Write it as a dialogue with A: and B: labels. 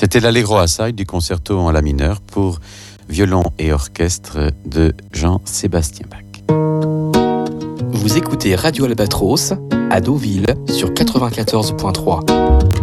A: C'était l'Allegro assai du concerto en la mineur pour violon et orchestre de Jean-Sébastien Bach.
B: Vous écoutez Radio Albatros à Deauville sur 94.3.